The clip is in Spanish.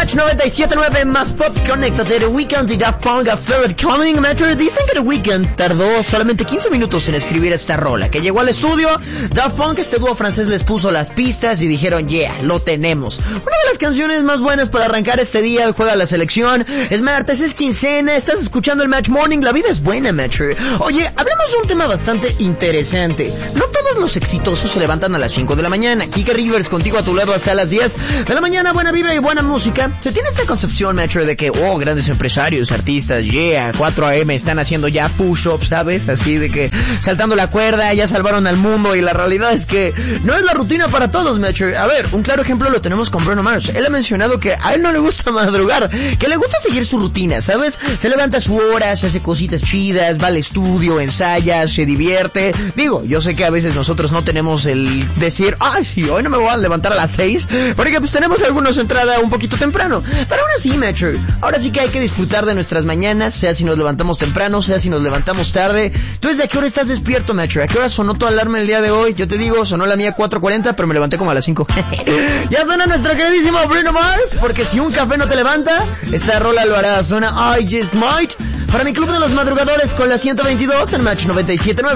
Match 97.9 más pop. Conéctate. The Weeknd y Daft Punk, I Feel It Coming. Matter. Dicen que The Weeknd tardó solamente 15 minutos en escribir esta rola, que llegó al estudio, Daft Punk, este dúo francés, les puso las pistas y dijeron, yeah, lo tenemos. Una de las canciones más buenas para arrancar este día, juega la selección. Es martes, es quincena, estás escuchando el Match Morning, la vida es buena, Matcher. Oye, hablemos de un tema bastante interesante. No todos los exitosos se levantan a las 5 de la mañana. Kike Rivers contigo a tu lado hasta las 10 de la mañana, buena vibra y buena música. Se tiene esta concepción, Matcher, de que, grandes empresarios, artistas, 4 AM están haciendo ya push-ups, ¿sabes? Así de que saltando la cuerda, ya salvaron al mundo, y la realidad es que no es la rutina para todos, Matcher. A ver, un claro ejemplo lo tenemos con Bruno Mars. Él ha mencionado que a él no le gusta madrugar, que le gusta seguir su rutina, ¿sabes? Se levanta a su hora, se hace cositas chidas, va al estudio, ensaya, se divierte. Digo, yo sé que a veces nosotros no tenemos el decir, sí, hoy no me voy a levantar a las 6, porque pues tenemos algunos entrada un poquito temprano. Pero aún así, Matcher, ahora sí que hay que disfrutar de nuestras mañanas, sea si nos levantamos temprano, sea si nos levantamos tarde. ¿Tú desde qué hora estás despierto, Matcher? ¿A qué hora sonó tu alarma el día de hoy? Yo te digo, sonó la mía 4:40, pero me levanté como a las 5. Ya suena nuestro queridísimo Bruno Mars, porque si un café no te levanta, esta rola lo hará. Suena I Just Might para mi club de los madrugadores con la 122 en Match 97.9.